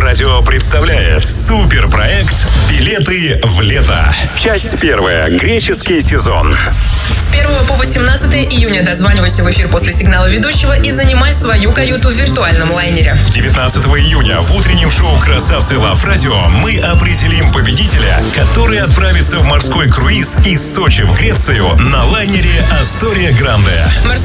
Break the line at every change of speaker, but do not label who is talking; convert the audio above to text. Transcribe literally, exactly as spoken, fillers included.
Лав-Радио представляет суперпроект «Билеты в лето». Часть первая. Греческий сезон.
С первого по восемнадцатое июня дозванивайся в эфир после сигнала ведущего и занимай свою каюту в виртуальном лайнере.
девятнадцатого июня в утреннем шоу «Красавцы Лав-Радио» мы определим победителя, который отправится в морской круиз из Сочи в Грецию на лайнере «Астория Гранде».